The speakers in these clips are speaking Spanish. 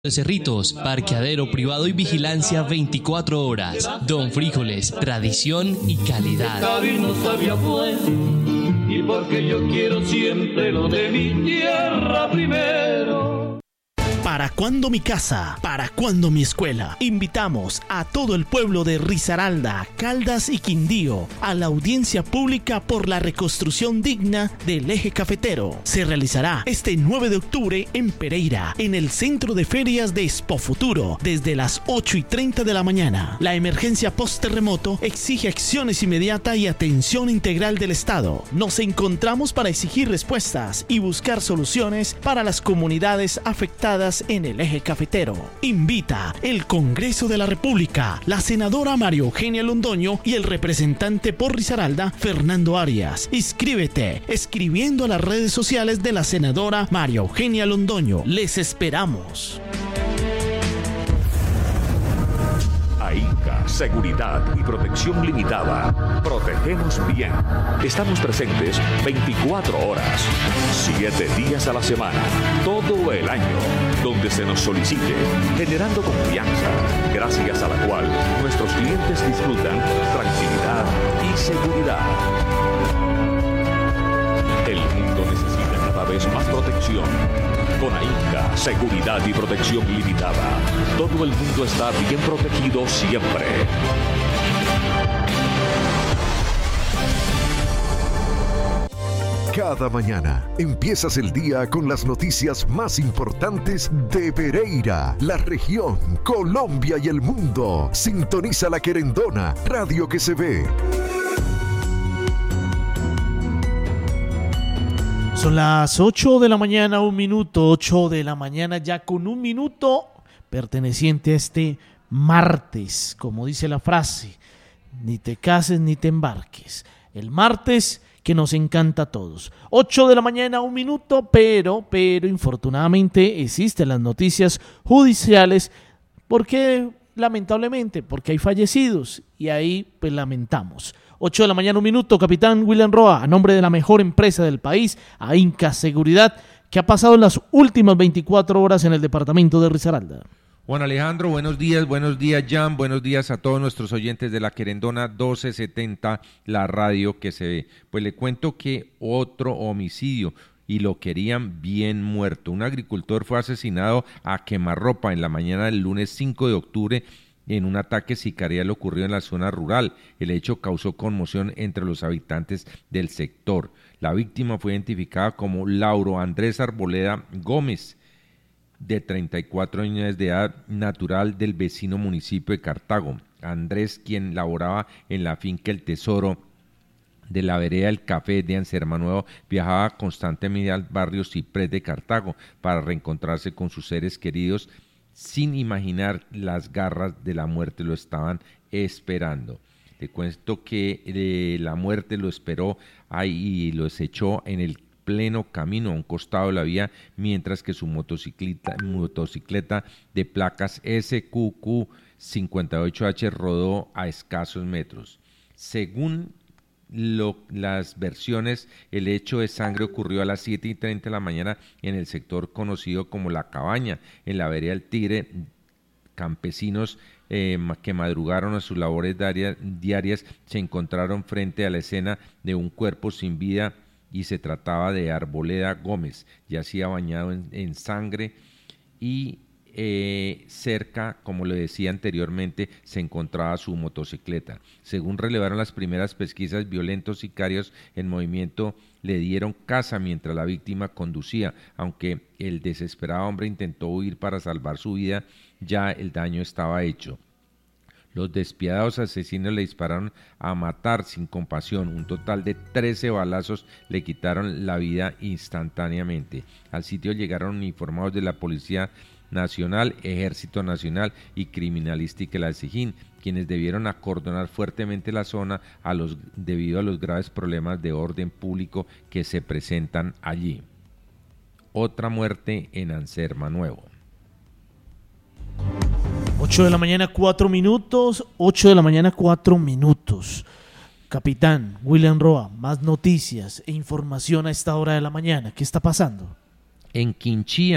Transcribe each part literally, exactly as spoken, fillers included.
de Cerritos, parqueadero privado y vigilancia veinticuatro horas. Don Frijoles, tradición y calidad. No sabía pues, y porque yo quiero siempre lo de mi tierra primero. ¿Para cuándo mi casa? ¿Para cuándo mi escuela? Invitamos a todo el pueblo de Risaralda, Caldas y Quindío a la audiencia pública por la reconstrucción digna del eje cafetero. Se realizará este nueve de octubre en Pereira, en el Centro de Ferias de Expo Futuro, desde las ocho y treinta de la mañana. La emergencia post-terremoto exige acciones inmediatas y atención integral del Estado. Nos encontramos para exigir respuestas y buscar soluciones para las comunidades afectadas en el eje cafetero. Invita el Congreso de la República, la senadora María Eugenia Londoño y el representante por Risaralda, Fernando Arias. Inscríbete escribiendo a las redes sociales de la senadora María Eugenia Londoño. Les esperamos. AINCA, Seguridad y Protección Limitada. Protegemos bien. Estamos presentes veinticuatro horas, siete días a la semana, todo el año, donde se nos solicite, generando confianza, gracias a la cual nuestros clientes disfrutan tranquilidad y seguridad. El mundo necesita cada vez más protección. Con AINCA, Seguridad y Protección Limitada, todo el mundo está bien protegido siempre. Cada mañana empiezas el día con las noticias más importantes de Pereira, la región, Colombia y el mundo. Sintoniza La Querendona, radio que se ve. Son las ocho de la mañana, un minuto, ocho de la mañana ya con un minuto perteneciente a este martes, como dice la frase, ni te cases ni te embarques. El martes que nos encanta a todos. ocho de la mañana, un minuto, pero, pero infortunadamente existen las noticias judiciales porque, lamentablemente, porque hay fallecidos y ahí pues lamentamos. ocho de la mañana, un minuto, capitán William Roa, a nombre de la mejor empresa del país, AINCA Seguridad, que ha pasado en las últimas veinticuatro horas en el departamento de Risaralda. Juan Alejandro, buenos días, buenos días, Jan, buenos días a todos nuestros oyentes de La Querendona doce setenta, la radio que se ve. Pues le cuento que otro homicidio, y lo querían bien muerto. Un agricultor fue asesinado a quemarropa en la mañana del lunes cinco de octubre, en un ataque sicarial ocurrido en la zona rural. El hecho causó conmoción entre los habitantes del sector. La víctima fue identificada como Lauro Andrés Arboleda Gómez, de treinta y cuatro años de edad, natural del vecino municipio de Cartago. Andrés, quien laboraba en la finca El Tesoro de la vereda El Café de Anserma Nuevo, viajaba constantemente al barrio Ciprés de Cartago para reencontrarse con sus seres queridos, sin imaginar las garras de la muerte lo estaban esperando. Le cuento que eh, la muerte lo esperó ahí y lo desechó en el pleno camino a un costado de la vía, mientras que su motocicleta, motocicleta de placas S Q Q cincuenta y ocho H rodó a escasos metros. Según Lo, las versiones, el hecho de sangre ocurrió a las siete y treinta de la mañana en el sector conocido como La Cabaña, en la vereda del Tigre. Campesinos eh, que madrugaron a sus labores diarias, diarias se encontraron frente a la escena de un cuerpo sin vida, y se trataba de Arboleda Gómez, yacía bañado en, en sangre, y Eh, cerca, como le decía anteriormente, se encontraba su motocicleta. Según revelaron las primeras pesquisas, violentos sicarios en movimiento le dieron caza mientras la víctima conducía. Aunque el desesperado hombre intentó huir para salvar su vida, ya el daño estaba hecho. Los despiadados asesinos le dispararon a matar sin compasión. Un total de trece balazos le quitaron la vida instantáneamente. Al sitio llegaron uniformados de la Policía Nacional, Ejército Nacional y Criminalística de la SIJIN, quienes debieron acordonar fuertemente la zona a los, debido a los graves problemas de orden público que se presentan allí. Otra muerte en Anserma Nuevo. ocho de la mañana, cuatro minutos, ocho de la mañana, cuatro minutos. Capitán William Roa, más noticias e información a esta hora de la mañana. ¿Qué está pasando? En Quinchía,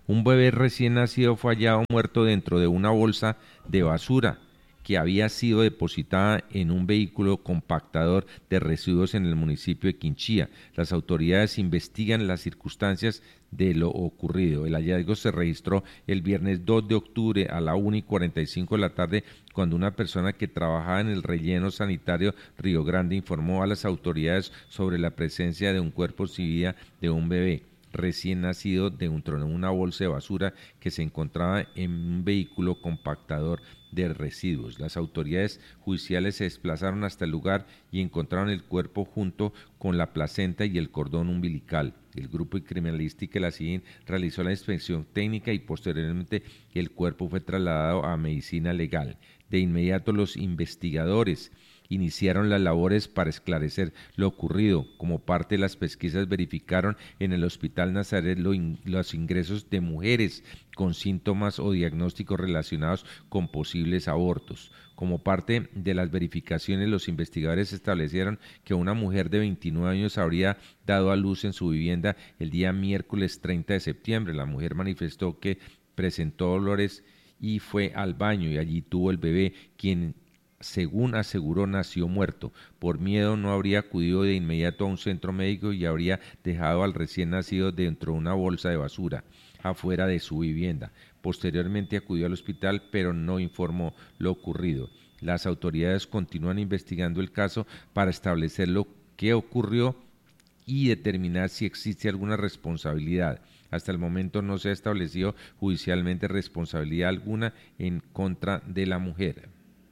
Un bebé recién nacido fue hallado muerto dentro de una bolsa de basura que había sido depositada en un vehículo compactador de residuos en el municipio de Quinchía. Las autoridades investigan las circunstancias de lo ocurrido. El hallazgo se registró el viernes dos de octubre a la una y cuarenta y cinco de la tarde, cuando una persona que trabajaba en el relleno sanitario Río Grande informó a las autoridades sobre la presencia de un cuerpo sin vida de un bebé recién nacido dentro de una bolsa de basura que se encontraba en un vehículo compactador de residuos. Las autoridades judiciales se desplazaron hasta el lugar y encontraron el cuerpo junto con la placenta y el cordón umbilical. El grupo de criminalística de la C I N realizó la inspección técnica y posteriormente el cuerpo fue trasladado a medicina legal. De inmediato los investigadores iniciaron las labores para esclarecer lo ocurrido. Como parte de las pesquisas verificaron en el Hospital Nazaret lo in, los ingresos de mujeres con síntomas o diagnósticos relacionados con posibles abortos. Como parte de las verificaciones, los investigadores establecieron que una mujer de veintinueve años habría dado a luz en su vivienda el día miércoles treinta de septiembre. La mujer manifestó que presentó dolores y fue al baño y allí tuvo el bebé, quien según aseguró nació muerto. Por miedo no habría acudido de inmediato a un centro médico y habría dejado al recién nacido dentro de una bolsa de basura afuera de su vivienda. Posteriormente acudió al hospital, pero no informó lo ocurrido. Las autoridades continúan investigando el caso para establecer lo que ocurrió y determinar si existe alguna responsabilidad. Hasta el momento no se ha establecido judicialmente responsabilidad alguna en contra de la mujer.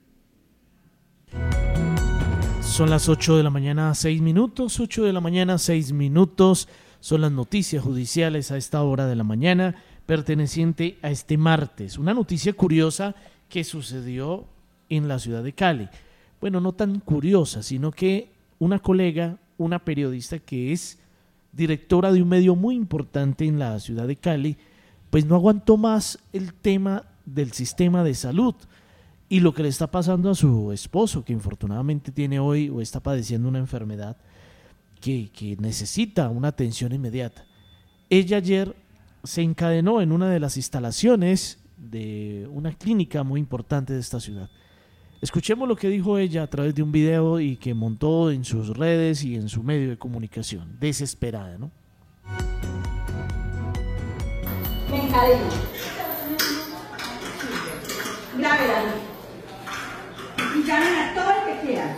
Son las ocho de la mañana, seis minutos, ocho de la mañana, seis minutos, son las noticias judiciales a esta hora de la mañana, perteneciente a este martes. Una noticia curiosa que sucedió en la ciudad de Cali. Bueno, no tan curiosa, sino que una colega, una periodista que es directora de un medio muy importante en la ciudad de Cali, pues no aguantó más el tema del sistema de salud y lo que le está pasando a su esposo, que infortunadamente tiene hoy o está padeciendo una enfermedad que, que necesita una atención inmediata. Ella ayer se encadenó en una de las instalaciones de una clínica muy importante de esta ciudad. Escuchemos lo que dijo ella a través de un video y que montó en sus redes y en su medio de comunicación. Desesperada, ¿no? Me encadeno. Grábela. Y llamen a todo el que quieran.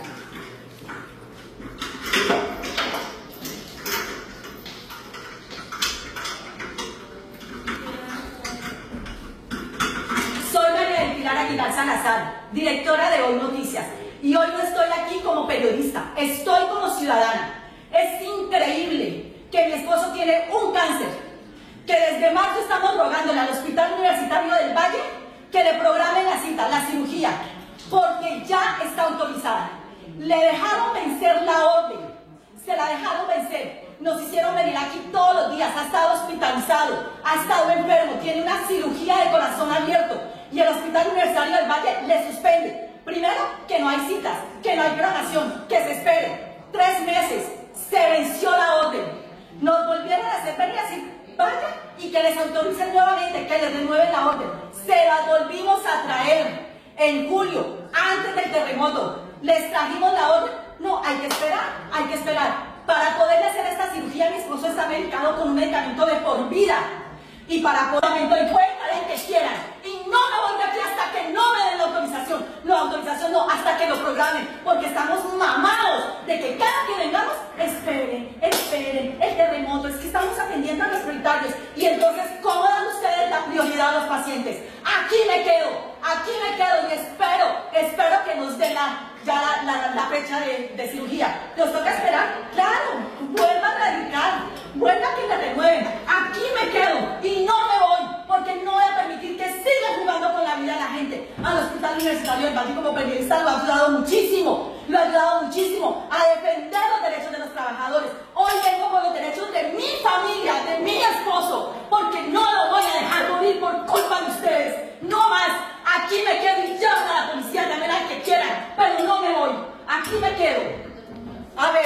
Soy María del Pilar Aguilar Salazar, directora de Hoy Noticias. Y hoy no estoy aquí como periodista, estoy como ciudadana. Es increíble que mi esposo tiene un cáncer, que desde marzo estamos rogándole al Hospital Universitario del Valle que le programen la cita, la cirugía, porque ya está autorizada. Le dejaron vencer la orden, se la dejaron vencer. Nos hicieron venir aquí todos los días, ha estado hospitalizado, ha estado enfermo, tiene una cirugía de corazón abierto y el Hospital Universitario del Valle le suspende. Primero, que no hay citas, que no hay programación, que se espere. Tres meses, se venció la orden. Nos volvieron a hacer venir así, vaya, y que les autoricen nuevamente, que les renueven la orden. Se las volvimos a traer en julio, antes del terremoto. Les trajimos la orden. No, hay que esperar, hay que esperar. Para poder hacer esta cirugía, mi esposo está medicado con un medicamento de por vida. Y para poder, y pueden traer que quieran. Y no me voy de aquí hasta que no me den la autorización. No, autorización no, hasta que lo programen. Porque estamos mamados de que cada que vengamos, esperen, esperen, el terremoto. Es que estamos atendiendo a los prioritarios. Y entonces, ¿cómo dan ustedes la prioridad a los pacientes? Aquí me quedo, aquí me quedo y espero, espero que nos den la, ya la, la, la fecha de, de cirugía. ¿Nos toca esperar? Claro, vuelvan a radicar, vuelvan a que le renueven. Aquí me quedo y no me voy, porque no voy a permitir que sigan jugando con la vida de la gente. Al Hospital Universitario del Valle como periodista lo ha ayudado muchísimo, lo ha ayudado muchísimo a defender los derechos de los trabajadores. Hoy vengo con los derechos de mi familia, de mi esposo, porque no lo voy a dejar morir por culpa de ustedes. No más, aquí me quedo y llamen a la policía, llamen al que quieran, pero no me voy, aquí me quedo. A ver, hasta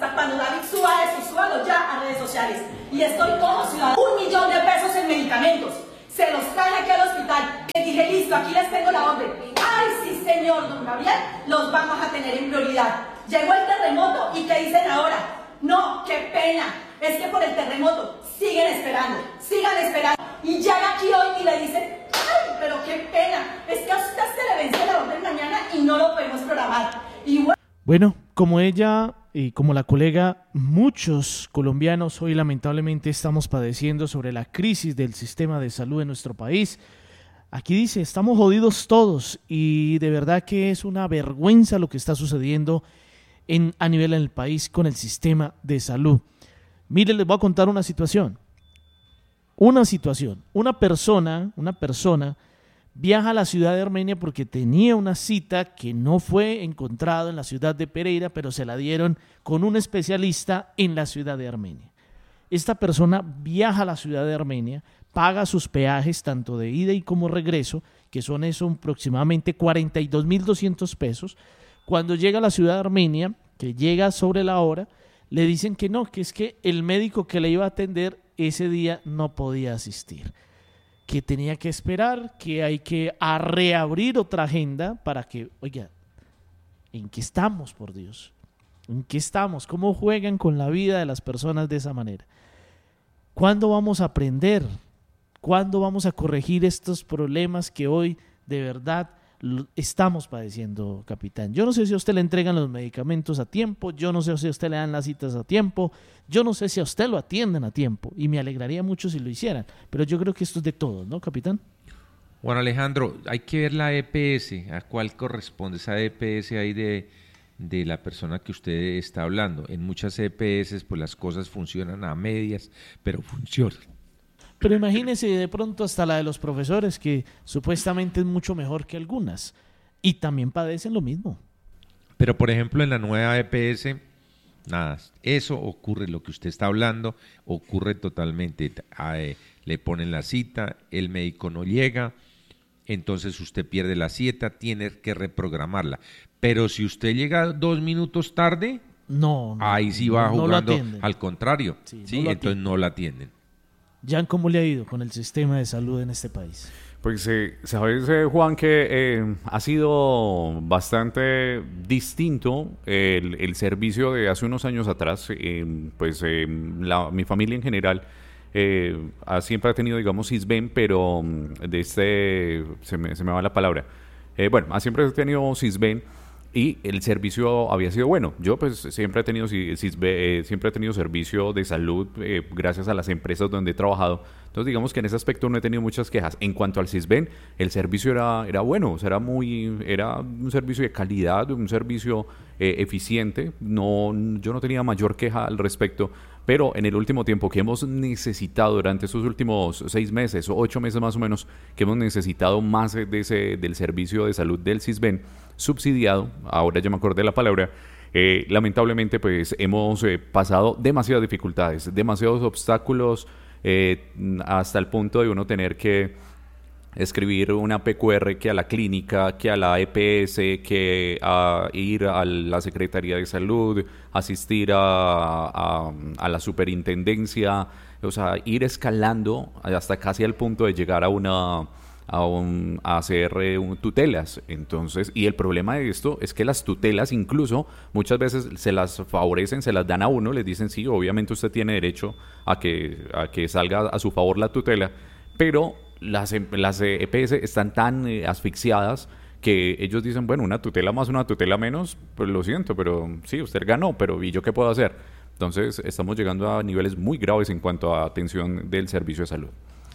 hasta cuando David suba eso, súbalo ya a redes sociales. Y estoy como ciudadana, un millón de pesos en medicamentos. Se los traen aquí al hospital. Les dije, listo, aquí les tengo la orden. Ay, sí, señor, don Gabriel, los vamos a tener en prioridad. Llegó el terremoto y ¿qué dicen ahora? No, qué pena. Es que por el terremoto siguen esperando, sigan esperando. Y llega aquí hoy y le dicen, ay, pero qué pena. Es que a usted se le vence la orden mañana y no lo podemos programar. Y bueno, Bueno, como ella y como la colega, muchos colombianos hoy lamentablemente estamos padeciendo sobre la crisis del sistema de salud en nuestro país. Aquí dice, estamos jodidos todos y de verdad que es una vergüenza lo que está sucediendo en, a nivel del país con el sistema de salud. Miren, les voy a contar una situación. Una situación. Una persona, una persona viaja a la ciudad de Armenia porque tenía una cita que no fue encontrada en la ciudad de Pereira, pero se la dieron con un especialista en la ciudad de Armenia. Esta persona viaja a la ciudad de Armenia, paga sus peajes tanto de ida y como regreso, que son eso aproximadamente cuarenta y dos mil doscientos pesos. Cuando llega a la ciudad de Armenia, que llega sobre la hora, le dicen que no, que es que el médico que le iba a atender ese día no podía asistir, que tenía que esperar, que hay que a reabrir otra agenda para que, oiga, ¿en qué estamos, por Dios? ¿En qué estamos? ¿Cómo juegan con la vida de las personas de esa manera? ¿Cuándo vamos a aprender? ¿Cuándo vamos a corregir estos problemas que hoy de verdad estamos padeciendo, capitán? Yo no sé si a usted le entregan los medicamentos a tiempo, yo no sé si a usted le dan las citas a tiempo, yo no sé si a usted lo atienden a tiempo, y me alegraría mucho si lo hicieran, pero yo creo que esto es de todos, ¿no, capitán? Bueno, Alejandro, hay que ver la E P S, a cuál corresponde esa E P S ahí de, de la persona que usted está hablando. En muchas E P S pues las cosas funcionan a medias, pero funcionan. Pero imagínese de pronto hasta la de los profesores, que supuestamente es mucho mejor que algunas, y también padecen lo mismo. Pero por ejemplo en la nueva E P S, nada, eso ocurre, lo que usted está hablando, ocurre totalmente. Eh, le ponen la cita, el médico no llega, entonces usted pierde la cita, tiene que reprogramarla. Pero si usted llega dos minutos tarde, no, no ahí sí va no, jugando no al contrario, sí, ¿sí? No entonces no la atienden. Jan, ¿cómo le ha ido con el sistema de salud en este país? Pues eh, sabes, eh, Juan, que eh, ha sido bastante distinto el, el servicio de hace unos años atrás. Eh, pues eh, la, mi familia en general eh, ha, siempre ha tenido, digamos, Sisbén, pero de este, se me, se me va la palabra. Eh, bueno, ha siempre tenido Sisbén y el servicio había sido bueno. Yo pues siempre he tenido, eh, siempre he tenido servicio de salud eh, gracias a las empresas donde he trabajado. Entonces digamos que en ese aspecto no he tenido muchas quejas. En cuanto al Sisbén, el servicio era, era bueno, o sea, era, muy, era un servicio de calidad, un servicio eh, eficiente. No, yo no tenía mayor queja al respecto, pero en el último tiempo que hemos necesitado, durante estos últimos seis meses o ocho meses más o menos, que hemos necesitado más de ese, del servicio de salud del Sisbén subsidiado, ahora ya me acordé de la palabra, eh, lamentablemente pues hemos eh, pasado demasiadas dificultades, demasiados obstáculos, eh, hasta el punto de uno tener que escribir una P Q R que a la clínica, que a la E P S, que a ir a la Secretaría de Salud, asistir a, a, a la superintendencia, o sea, ir escalando hasta casi al punto de llegar a una a, un, a hacer eh, un, tutelas. Entonces, y el problema de esto es que las tutelas incluso muchas veces se las favorecen, se las dan a uno, les dicen sí, obviamente usted tiene derecho a que, a que salga a su favor la tutela, pero las, las E P S están tan eh, asfixiadas que ellos dicen, bueno, una tutela más, una tutela menos, pues lo siento, pero sí, usted ganó, pero ¿y yo qué puedo hacer? Entonces estamos llegando a niveles muy graves en cuanto a atención del servicio de salud.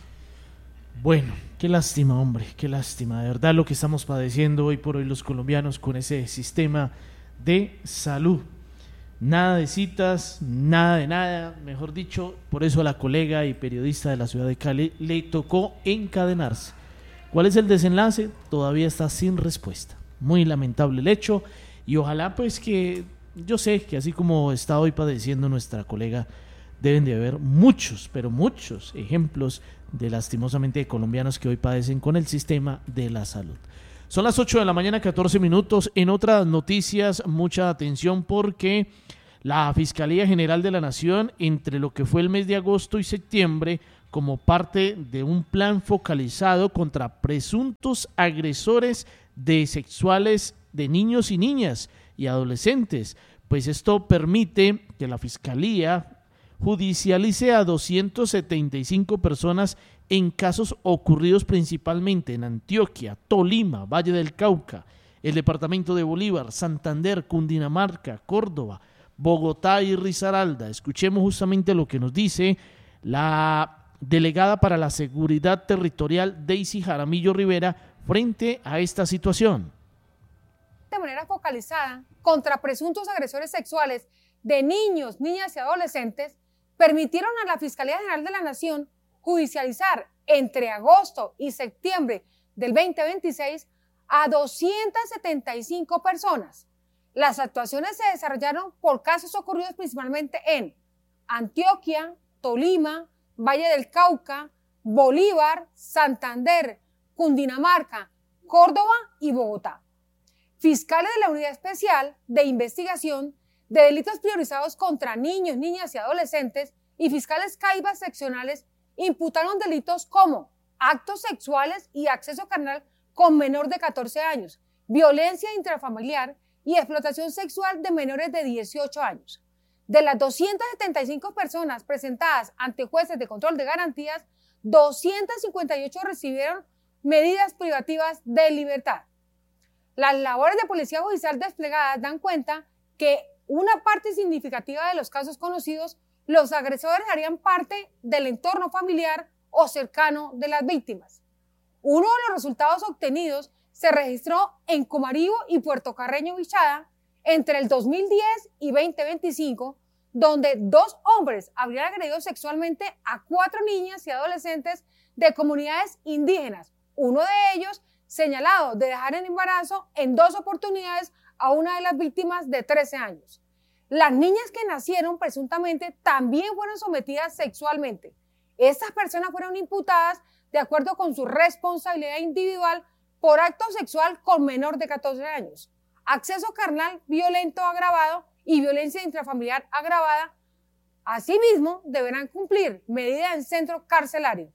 Bueno, qué lástima, hombre, qué lástima, de verdad lo que estamos padeciendo hoy por hoy los colombianos con ese sistema de salud. Nada de citas, nada de nada, mejor dicho, por eso a la colega y periodista de la ciudad de Cali le tocó encadenarse. ¿Cuál es el desenlace? Todavía está sin respuesta. Muy lamentable el hecho y ojalá pues que, yo sé que así como está hoy padeciendo nuestra colega, deben de haber muchos, pero muchos ejemplos de lastimosamente de colombianos que hoy padecen con el sistema de la salud. Son las ocho de la mañana, catorce minutos. En otras noticias, mucha atención porque La Fiscalía General de la Nación, entre lo que fue el mes de agosto y septiembre, como parte de un plan focalizado contra presuntos agresores de sexuales de niños y niñas y adolescentes, pues esto permite que la Fiscalía judicialice a doscientas setenta y cinco personas en casos ocurridos principalmente en Antioquia, Tolima, Valle del Cauca, el departamento de Bolívar, Santander, Cundinamarca, Córdoba, Bogotá y Risaralda. Escuchemos justamente lo que nos dice la delegada para la Seguridad Territorial, Daisy Jaramillo Rivera, frente a esta situación. De manera focalizada contra presuntos agresores sexuales de niños, niñas y adolescentes, permitieron a la Fiscalía General de la Nación judicializar entre agosto y septiembre del veinte veintiséis a doscientas setenta y cinco personas. Las actuaciones se desarrollaron por casos ocurridos principalmente en Antioquia, Tolima, Valle del Cauca, Bolívar, Santander, Cundinamarca, Córdoba y Bogotá. Fiscales de la Unidad Especial de Investigación de Delitos Priorizados contra Niños, Niñas y Adolescentes y fiscales caibas seccionales imputaron delitos como actos sexuales y acceso carnal con menor de catorce años, violencia intrafamiliar y explotación sexual de menores de dieciocho años. De las doscientas setenta y cinco personas presentadas ante jueces de control de garantías, doscientas cincuenta y ocho recibieron medidas privativas de libertad. Las labores de policía judicial desplegadas dan cuenta que una parte significativa de los casos conocidos, los agresores harían parte del entorno familiar o cercano de las víctimas. Uno de los resultados obtenidos se registró en Comaribo y Puerto Carreño, Bichada, entre el dos mil diez y veinte veinticinco, donde dos hombres habrían agredido sexualmente a cuatro niñas y adolescentes de comunidades indígenas, uno de ellos señalado de dejar en embarazo en dos oportunidades a una de las víctimas de trece años. Las niñas que nacieron presuntamente también fueron sometidas sexualmente. Estas personas fueron imputadas de acuerdo con su responsabilidad individual por acto sexual con menor de catorce años, acceso carnal violento agravado y violencia intrafamiliar agravada. Asimismo, deberán cumplir medida en centro carcelario.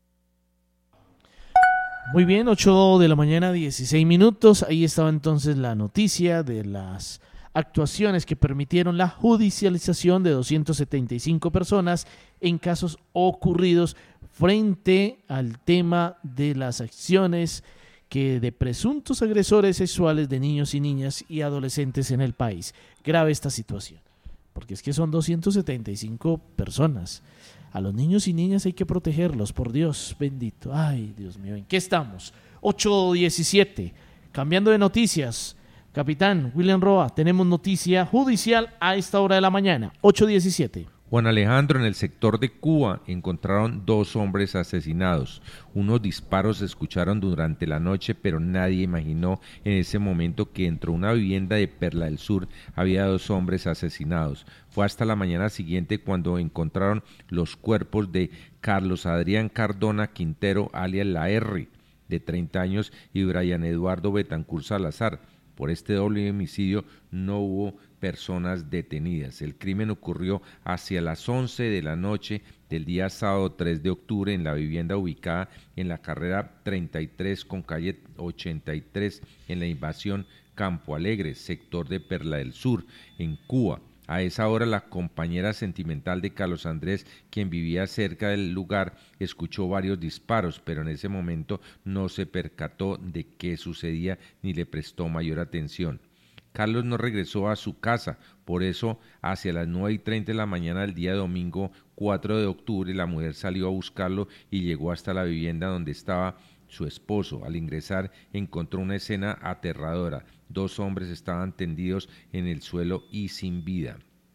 Muy bien, ocho de la mañana, dieciséis minutos. Ahí estaba entonces la noticia de las actuaciones que permitieron la judicialización de doscientas setenta y cinco personas en casos ocurridos frente al tema de las acciones que de presuntos agresores sexuales de niños y niñas y adolescentes en el país. Grave esta situación, porque es que son doscientas setenta y cinco personas. A los niños y niñas hay que protegerlos, por Dios bendito. Ay, Dios mío, ¿en qué estamos? ocho diecisiete, cambiando de noticias. Capitán William Roa, tenemos noticia judicial a esta hora de la mañana, ocho diecisiete. Juan Alejandro, en el sector de Cuba encontraron dos hombres asesinados. Unos disparos se escucharon durante la noche, pero nadie imaginó en ese momento que dentro de una vivienda de Perla del Sur había dos hombres asesinados. Fue hasta la mañana siguiente cuando encontraron los cuerpos de Carlos Adrián Cardona Quintero, alias La R, de treinta años, y Brian Eduardo Betancur Salazar. Por este doble homicidio no hubo personas detenidas. El crimen ocurrió hacia las once de la noche del día sábado tres de octubre en la vivienda ubicada en la carrera treinta y tres con calle ochenta y tres en la invasión Campo Alegre, sector de Perla del Sur, en Cuba. A esa hora la compañera sentimental de Carlos Andrés, quien vivía cerca del lugar, escuchó varios disparos, pero en ese momento no se percató de qué sucedía ni le prestó mayor atención. Carlos no regresó a su casa, por eso hacia las nueve y treinta de la mañana del día domingo cuatro de octubre la mujer salió a buscarlo y llegó hasta la vivienda donde estaba su esposo. Al ingresar encontró una escena aterradora. Dos hombres estaban tendidos en el suelo y sin vida.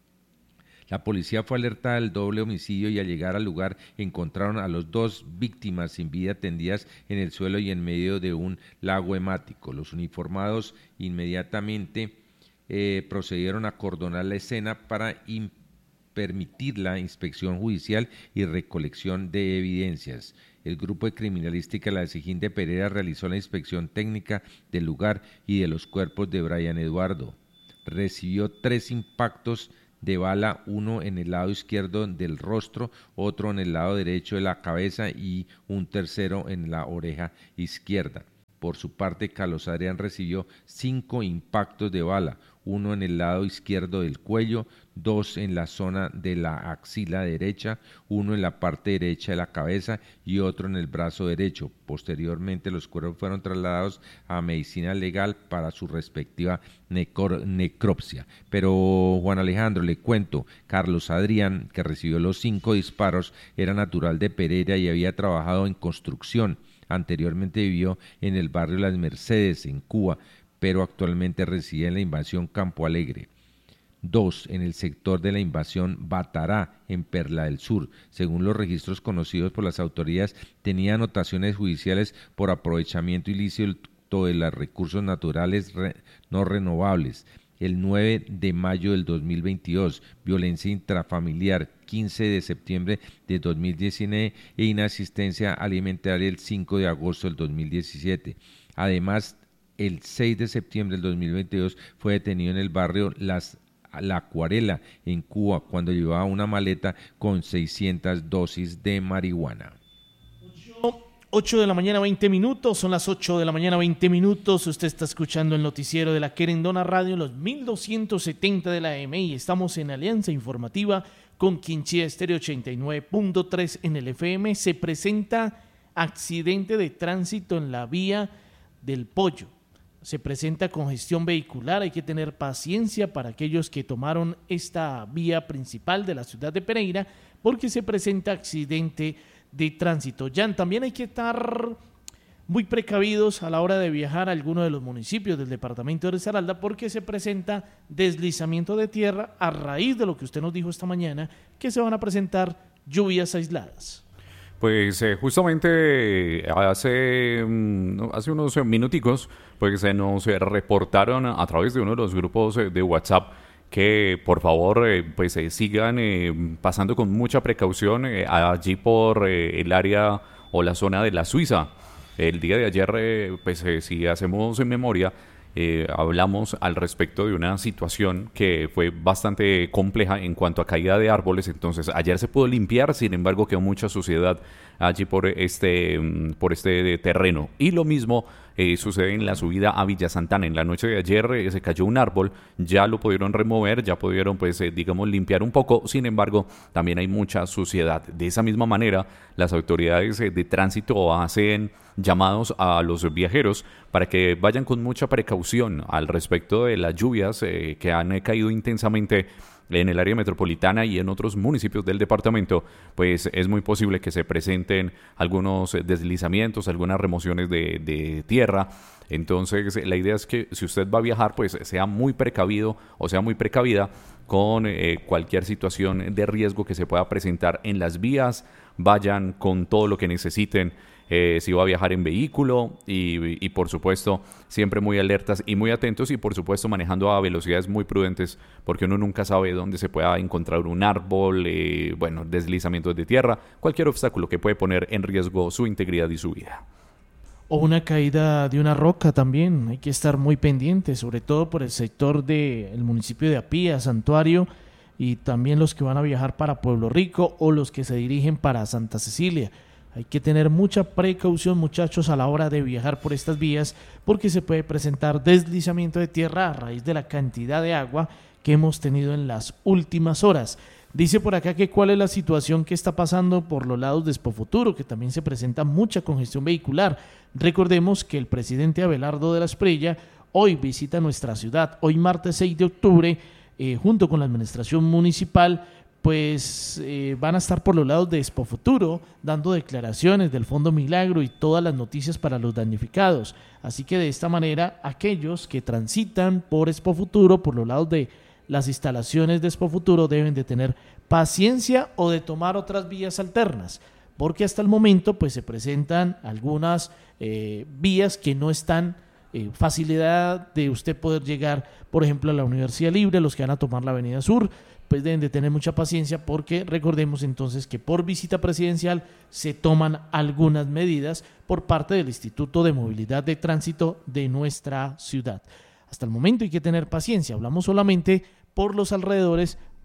La policía fue alertada del doble homicidio y al llegar al lugar encontraron a las dos víctimas sin vida tendidas en el suelo y en medio de un lago hemático. Los uniformados inmediatamente eh, procedieron a acordonar la escena para permitir la inspección judicial y recolección de evidencias. El grupo de criminalística de la SIJIN de Pereira realizó la inspección técnica del lugar y de los cuerpos de Brian Eduardo. Recibió tres impactos de bala, uno en el lado izquierdo del rostro, otro en el lado derecho de la cabeza y un tercero en la oreja izquierda. Por su parte, Carlos Adrián recibió cinco impactos de bala, uno en el lado izquierdo del cuello, dos en la zona de la axila derecha, uno en la parte derecha de la cabeza y otro en el brazo derecho. Posteriormente, los cuerpos fueron trasladados a medicina legal para su respectiva necro- necropsia. Pero, Juan Alejandro, le cuento, Carlos Adrián, que recibió los cinco disparos, era natural de Pereira y había trabajado en construcción. Anteriormente vivió en el barrio Las Mercedes, en Cuba, pero actualmente reside en la invasión Campo Alegre. Dos, en el sector de la invasión Batará, en Perla del Sur. Según los registros conocidos por las autoridades, tenía anotaciones judiciales por aprovechamiento ilícito de los recursos naturales re, no renovables. El nueve de mayo del dos mil veintidós, violencia intrafamiliar, quince de septiembre de dos mil diecinueve e inasistencia alimentaria el cinco de agosto del dos mil diecisiete. Además, el seis de septiembre del dos mil veintidós fue detenido en el barrio Las La Acuarela, en Cuba, cuando llevaba una maleta con seiscientas dosis de marihuana. ocho de la mañana, veinte minutos, son las ocho de la mañana, veinte minutos, usted está escuchando el noticiero de la Querendona Radio, los mil doscientos setenta de la A M y estamos en Alianza Informativa con Quinchía Estéreo ochenta y nueve punto tres en el F M. Se presenta accidente de tránsito en la vía del Pollo. Se presenta congestión vehicular, hay que tener paciencia para aquellos que tomaron esta vía principal de la ciudad de Pereira, porque se presenta accidente de tránsito. Jan, también hay que estar muy precavidos a la hora de viajar a alguno de los municipios del departamento de Risaralda, porque se presenta deslizamiento de tierra a raíz de lo que usted nos dijo esta mañana, que se van a presentar lluvias aisladas. Pues eh, justamente hace, hace unos minuticos pues se nos reportaron a través de uno de los grupos de WhatsApp que por favor eh, pues eh, sigan eh, pasando con mucha precaución eh, allí por eh, el área o la zona de la Suiza. El día de ayer, eh, pues eh, si hacemos en memoria, Eh, hablamos al respecto de una situación que fue bastante compleja en cuanto a caída de árboles. Entonces ayer se pudo limpiar, sin embargo quedó mucha suciedad allí por este, por este terreno. Y lo mismo eh, sucede en la subida a Villa Santana. En la noche de ayer eh, se cayó un árbol, ya lo pudieron remover, ya pudieron pues eh, digamos limpiar un poco. Sin embargo también hay mucha suciedad. De esa misma manera las autoridades eh, de tránsito hacen llamados a los viajeros para que vayan con mucha precaución al respecto de las lluvias eh, que han eh, caído intensamente en el área metropolitana y en otros municipios del departamento. Pues es muy posible que se presenten algunos deslizamientos, algunas remociones de, de tierra. Entonces la idea es que si usted va a viajar, pues sea muy precavido o sea muy precavida con eh, cualquier situación de riesgo que se pueda presentar en las vías. Vayan con todo lo que necesiten. Eh, si va a viajar en vehículo y, y por supuesto siempre muy alertas y muy atentos y por supuesto manejando a velocidades muy prudentes, porque uno nunca sabe dónde se pueda encontrar un árbol, eh, bueno, deslizamientos de tierra, cualquier obstáculo que puede poner en riesgo su integridad y su vida. O una caída de una roca también, hay que estar muy pendiente, sobre todo por el sector del municipio de Apía, Santuario, y también los que van a viajar para Pueblo Rico o los que se dirigen para Santa Cecilia. Hay que tener mucha precaución, muchachos, a la hora de viajar por estas vías, porque se puede presentar deslizamiento de tierra a raíz de la cantidad de agua que hemos tenido en las últimas horas. Dice por acá que cuál es la situación que está pasando por los lados de Expofuturo, que también se presenta mucha congestión vehicular. Recordemos que el presidente Abelardo de la Espriella hoy visita nuestra ciudad, hoy martes seis de octubre, eh, junto con la administración municipal, pues eh, van a estar por los lados de Expofuturo dando declaraciones del Fondo Milagro y todas las noticias para los damnificados. Así que de esta manera aquellos que transitan por Expofuturo, por los lados de las instalaciones de Expofuturo, deben de tener paciencia o de tomar otras vías alternas, porque hasta el momento pues se presentan algunas eh, vías que no están eh, facilidad de usted poder llegar, por ejemplo, a la Universidad Libre. Los que van a tomar la Avenida Sur pues deben de tener mucha paciencia, porque recordemos entonces que por visita presidencial se toman algunas medidas por parte del Instituto de Movilidad de Tránsito de nuestra ciudad. Hasta el momento hay que tener paciencia, hablamos solamente por los alrededores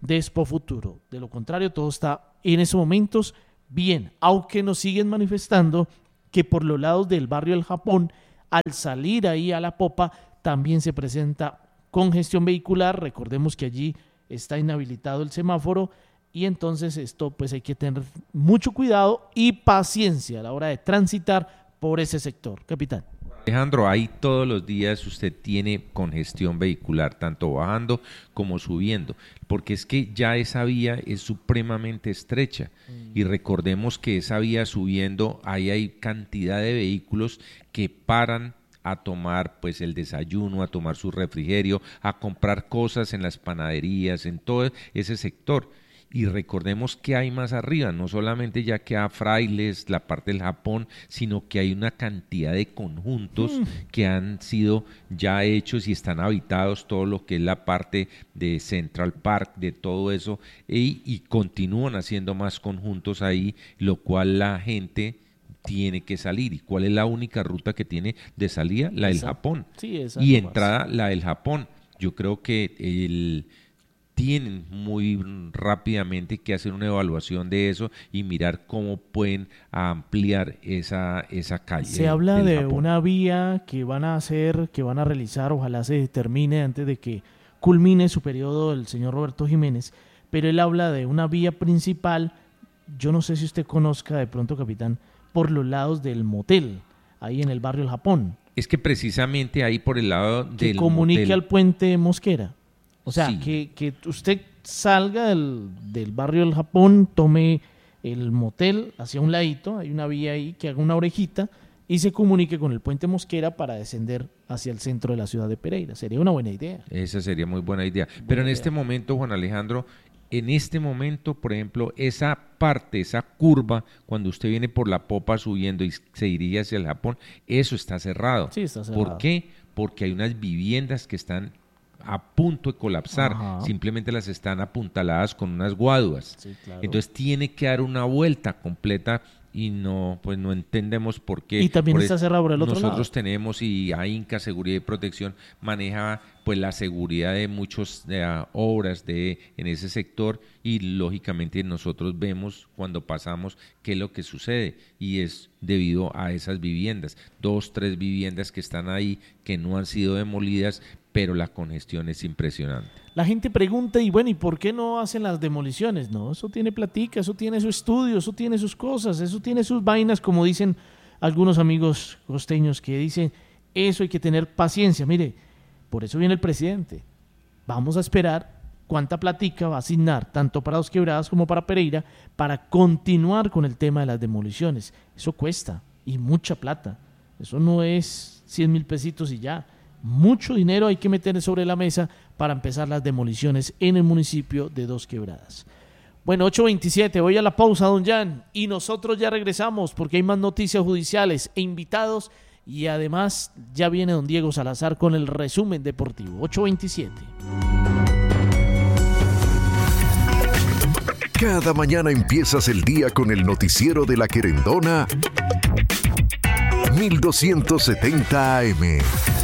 de Expo Futuro. De lo contrario, todo está en esos momentos bien, aunque nos siguen manifestando que por los lados del barrio del Japón, al salir ahí a la popa, también se presenta congestión vehicular. Recordemos que allí está inhabilitado el semáforo y entonces esto pues hay que tener mucho cuidado y paciencia a la hora de transitar por ese sector. Capitán. Alejandro, ahí todos los días usted tiene congestión vehicular, tanto bajando como subiendo, porque es que ya esa vía es supremamente estrecha mm. y recordemos que esa vía subiendo, ahí hay cantidad de vehículos que paran a tomar pues el desayuno, a tomar su refrigerio, a comprar cosas en las panaderías, en todo ese sector. Y recordemos que hay más arriba, no solamente ya que a Frailes, la parte del Japón, sino que hay una cantidad de conjuntos mm. que han sido ya hechos y están habitados, todo lo que es la parte de Central Park, de todo eso, y, y continúan haciendo más conjuntos ahí, lo cual la gente tiene que salir. ¿Y cuál es la única ruta que tiene de salida? La del Japón. Sí, esa y entrada, la del Japón. Yo creo que el... tienen muy rápidamente que hacer una evaluación de eso y mirar cómo pueden ampliar esa, esa calle. Se habla de Japón. Una vía que van a hacer, que van a realizar, ojalá se termine antes de que culmine su periodo el señor Roberto Jiménez, pero él habla de una vía principal, yo no sé si usted conozca de pronto, capitán, por los lados del motel, ahí en el barrio del Japón. Es que precisamente ahí por el lado que del comunique motel. al puente Mosquera. O sea, Sí. que, que usted salga del, del barrio del Japón, tome el motel hacia un ladito, hay una vía ahí que haga una orejita y se comunique con el puente Mosquera para descender hacia el centro de la ciudad de Pereira. Sería una buena idea. Esa sería muy buena idea. Buena Pero en idea. este momento, Juan Alejandro, en este momento, por ejemplo, esa parte, esa curva, cuando usted viene por la popa subiendo y se dirige hacia el Japón, eso está cerrado. Sí, está cerrado. ¿Por qué? Porque hay unas viviendas que están a punto de colapsar, Ajá. simplemente las están apuntaladas con unas guaduas. Sí, claro. Entonces tiene que dar una vuelta completa y no, pues no entendemos por qué. Y también por está es- cerrado por el otro Nosotros lado. tenemos y AINCA Seguridad y Protección maneja pues la seguridad de muchas uh, obras de en ese sector y lógicamente nosotros vemos cuando pasamos qué es lo que sucede y es debido a esas viviendas, dos, tres viviendas que están ahí que no han sido demolidas, pero la congestión es impresionante. La gente pregunta, y bueno, ¿y por qué no hacen las demoliciones? No, eso tiene platica, eso tiene su estudio, eso tiene sus cosas, eso tiene sus vainas, como dicen algunos amigos costeños que dicen, eso hay que tener paciencia. Mire, por eso viene el presidente. Vamos a esperar cuánta platica va a asignar, tanto para Dos Quebradas como para Pereira, para continuar con el tema de las demoliciones. Eso cuesta, y mucha plata. Eso no es cien mil pesitos y ya. Mucho dinero hay que meter sobre la mesa para empezar las demoliciones en el municipio de Dos Quebradas. Bueno, ocho veintisiete, voy a la pausa, don Jan, y nosotros ya regresamos porque hay más noticias judiciales e invitados y además ya viene don Diego Salazar con el resumen deportivo. ocho veintisiete. Cada mañana empiezas el día con el noticiero de La Querendona mil doscientos setenta A M.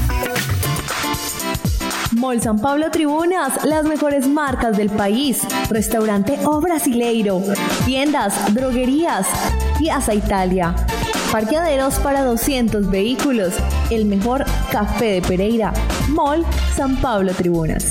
Mall San Pablo Tribunas, las mejores marcas del país. Restaurante O Brasileiro, tiendas, droguerías, Piazza Italia. Parqueaderos para doscientos vehículos. El mejor café de Pereira. Mall San Pablo Tribunas.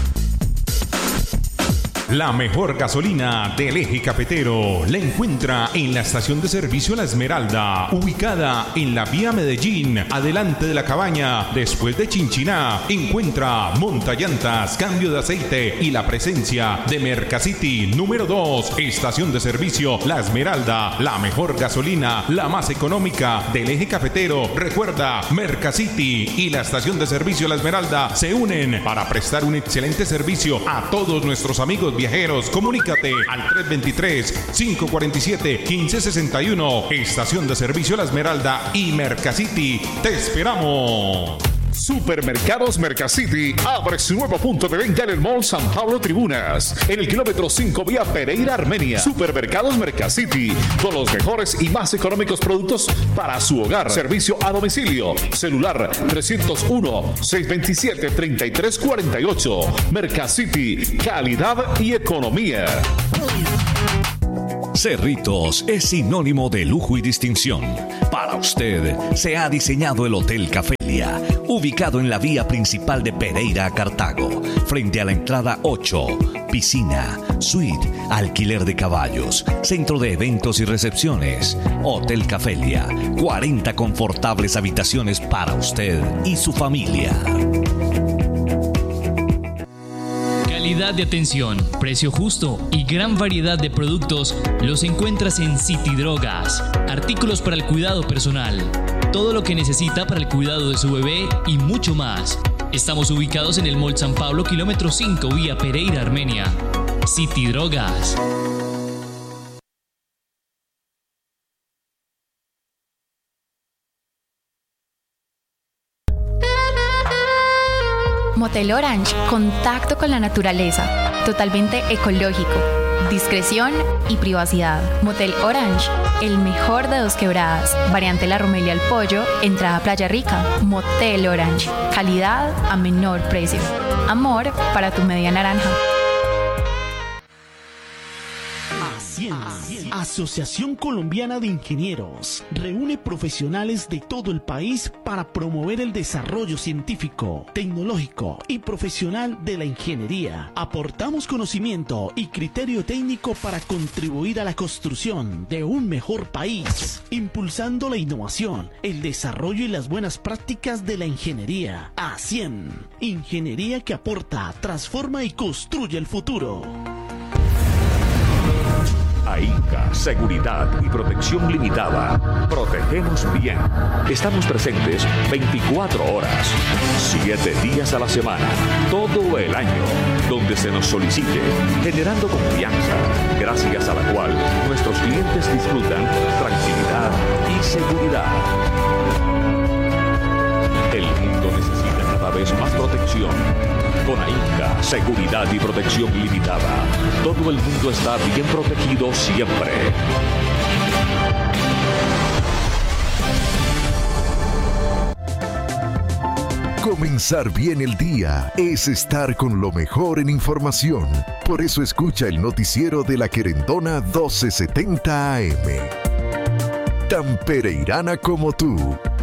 La mejor gasolina del eje cafetero la encuentra en la estación de servicio La Esmeralda, ubicada en la vía Medellín, adelante de la cabaña, después de Chinchiná. Encuentra montallantas, cambio de aceite y la presencia de Mercacity número dos, estación de servicio La Esmeralda, la mejor gasolina, la más económica del eje cafetero. Recuerda, Mercacity y la estación de servicio La Esmeralda se unen para prestar un excelente servicio a todos nuestros amigos viajeros. Comunícate al tres veintitrés, cinco cuarenta y siete, quince sesenta y uno. Estación de servicio La Esmeralda y Mercacity. ¡Te esperamos! Supermercados Mercacity abre su nuevo punto de venta en el Mall San Pablo Tribunas, en el kilómetro cinco vía Pereira, Armenia. Supermercados Mercacity, con los mejores y más económicos productos para su hogar. Servicio a domicilio. Celular tres cero uno, seis dos siete, tres tres cuatro ocho. Mercacity, calidad y economía. Cerritos es sinónimo de lujo y distinción. Para usted se ha diseñado el Hotel Cafelia, ubicado en la vía principal de Pereira a Cartago, frente a la entrada ocho, piscina, suite, alquiler de caballos, centro de eventos y recepciones. Hotel Cafelia, cuarenta confortables habitaciones para usted y su familia. Calidad de atención, precio justo y gran variedad de productos los encuentras en City Drogas. Artículos para el cuidado personal, todo lo que necesita para el cuidado de su bebé y mucho más. Estamos ubicados en el Mall San Pablo, kilómetro cinco, vía Pereira, Armenia. City Drogas. Motel Orange, contacto con la naturaleza, totalmente ecológico, discreción y privacidad. Motel Orange, el mejor de Dos Quebradas, variante La Romelia al Pollo, entrada Playa Rica. Motel Orange, calidad a menor precio. Amor para tu media naranja. Asociación Colombiana de Ingenieros reúne profesionales de todo el país para promover el desarrollo científico, tecnológico y profesional de la ingeniería. Aportamos conocimiento y criterio técnico para contribuir a la construcción de un mejor país, impulsando la innovación, el desarrollo y las buenas prácticas de la ingeniería. A cien, ingeniería que aporta, transforma y construye el futuro. AINCA, Seguridad y Protección Limitada. Protegemos bien. Estamos presentes veinticuatro horas, siete días a la semana, todo el año, donde se nos solicite, generando confianza, gracias a la cual nuestros clientes disfrutan tranquilidad y seguridad. El mundo necesita cada vez más protección. Con AINCA, Seguridad y Protección Limitada, todo el mundo está bien protegido siempre. Comenzar bien el día es estar con lo mejor en información. Por eso escucha el noticiero de La Querendona doce setenta A M. Tan pereirana como tú.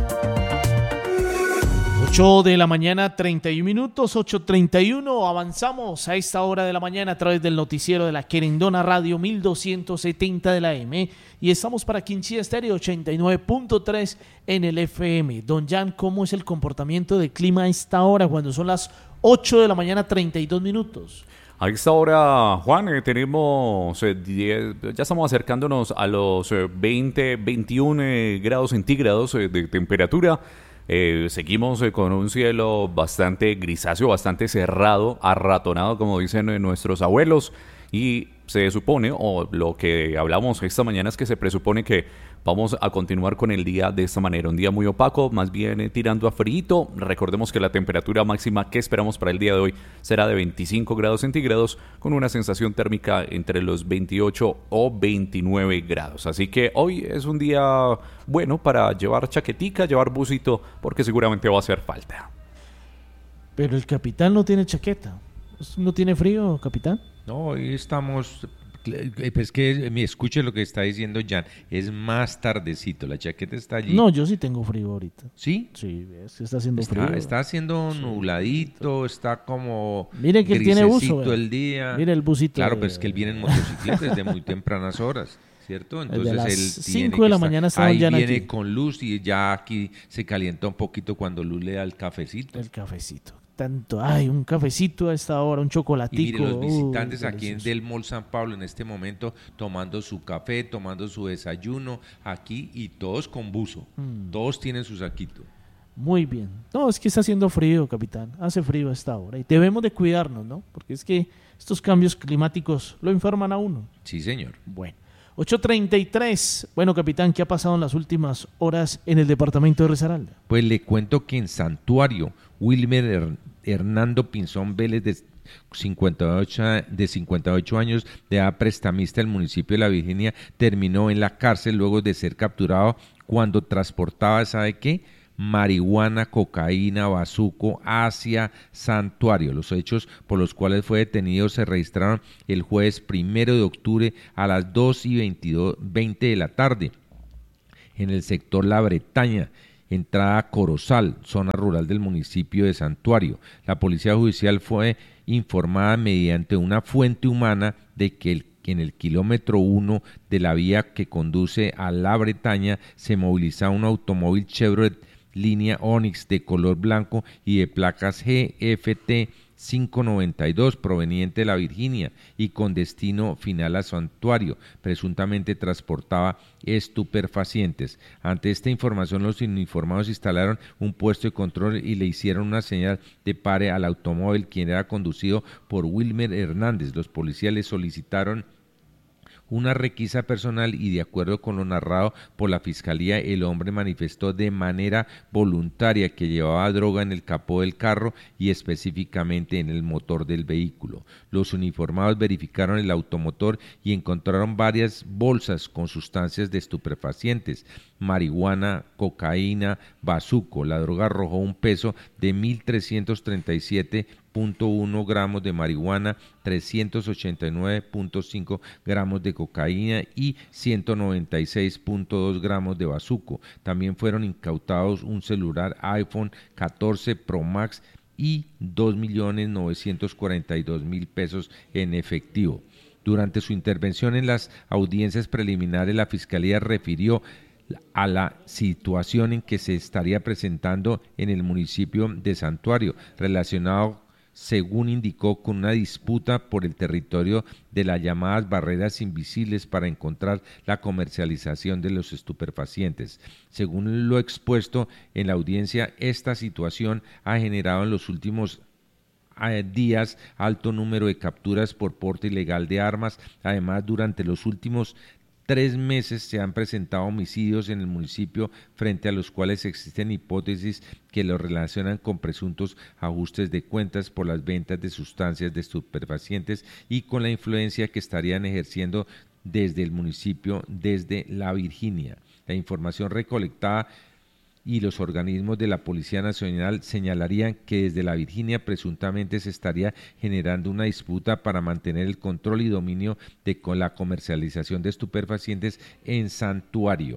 ocho de la mañana, treinta y un minutos, ocho treinta y uno. Avanzamos a esta hora de la mañana a través del noticiero de La Querendona Radio mil doscientos setenta de la M. Y estamos para Quinchía Estéreo ochenta y nueve punto tres en el F M. Don Jan, ¿cómo es el comportamiento del clima a esta hora cuando son las ocho de la mañana, treinta y dos minutos? A esta hora, Juan, eh, tenemos eh, diez, ya estamos acercándonos a los eh, veinte, veintiún eh, grados centígrados eh, de temperatura. Eh, seguimos eh, con un cielo bastante grisáceo, bastante cerrado, arratonado, como dicen eh, nuestros abuelos, y se supone, o lo que hablamos esta mañana es que se presupone que vamos a continuar con el día de esta manera, un día muy opaco, más bien eh, tirando a frío. Recordemos que la temperatura máxima que esperamos para el día de hoy será de veinticinco grados centígrados, con una sensación térmica entre los veintiocho o veintinueve grados. Así que hoy es un día bueno para llevar chaquetica, llevar busito, porque seguramente va a hacer falta. Pero el capitán no tiene chaqueta. ¿No tiene frío, capitán? No, hoy estamos... Pues que me escuche lo que está diciendo Jan, es más tardecito, la chaqueta está allí. No, yo sí tengo frío ahorita. ¿Sí? Sí, es que está haciendo está, frío. Está haciendo sí, nubladito, está como mire que él tiene buzo, el día. Mire el busito. Claro, pues es que él viene en motocicleta desde muy tempranas horas, ¿cierto? Entonces a las él cinco de la mañana está ahí Jan viene aquí. Con luz y ya aquí se calienta un poquito cuando Luz le da el cafecito. El cafecito. Tanto, ay, un cafecito a esta hora, un chocolatico. Y mire, los visitantes uh, aquí en del Mall San Pablo en este momento tomando su café, tomando su desayuno aquí y todos con buzo, mm. todos tienen su saquito. Muy bien. No, es que está haciendo frío, capitán, hace frío a esta hora y debemos de cuidarnos, ¿no? Porque es que estos cambios climáticos lo enferman a uno. Sí, señor. Bueno. ocho treinta y tres. Bueno, capitán, ¿qué ha pasado en las últimas horas en el departamento de Risaralda? Pues le cuento que en Santuario, Wilmer Her- Hernando Pinzón Vélez, de cincuenta y ocho, de cincuenta y ocho años, de edad, prestamista del municipio de La Virginia, terminó en la cárcel luego de ser capturado cuando transportaba, ¿sabe qué?, marihuana, cocaína, bazuco hacia Santuario. Los hechos por los cuales fue detenido se registraron el jueves primero de octubre a las dos y veinte de la tarde en el sector La Bretaña, entrada Corozal, zona rural del municipio de Santuario. La policía judicial fue informada mediante una fuente humana de que el que en el kilómetro uno de la vía que conduce a La Bretaña se movilizaba un automóvil Chevrolet línea Onix de color blanco y de placas G F T quinientos noventa y dos proveniente de La Virginia y con destino final a Santuario. Presuntamente transportaba estupefacientes. Ante esta información, los uniformados instalaron un puesto de control y le hicieron una señal de pare al automóvil, quien era conducido por Wilmer Hernández. Los policías le solicitaron una requisa personal y, de acuerdo con lo narrado por la fiscalía, el hombre manifestó de manera voluntaria que llevaba droga en el capó del carro y específicamente en el motor del vehículo. Los uniformados verificaron el automotor y encontraron varias bolsas con sustancias de estupefacientes, marihuana, cocaína, bazuco. La droga arrojó un peso de mil trescientos treinta y siete punto uno gramos de marihuana, trescientos ochenta y nueve punto cinco gramos de cocaína y ciento noventa y seis punto dos gramos de bazuco. También fueron incautados un celular iPhone catorce Pro Max y dos millones novecientos cuarenta y dos mil pesos en efectivo. Durante su intervención en las audiencias preliminares, la Fiscalía refirió a la situación en que se estaría presentando en el municipio de Santuario, relacionado, según indicó, con una disputa por el territorio de las llamadas barreras invisibles para encontrar la comercialización de los estupefacientes. Según lo expuesto en la audiencia, esta situación ha generado en los últimos días alto número de capturas por porte ilegal de armas. Además, durante los últimos tres meses se han presentado homicidios en el municipio, frente a los cuales existen hipótesis que los relacionan con presuntos ajustes de cuentas por las ventas de sustancias de estupefacientes y con la influencia que estarían ejerciendo desde el municipio, desde La Virginia. La información recolectada y los organismos de la Policía Nacional señalarían que desde La Virginia presuntamente se estaría generando una disputa para mantener el control y dominio de con la comercialización de estupefacientes en Santuario.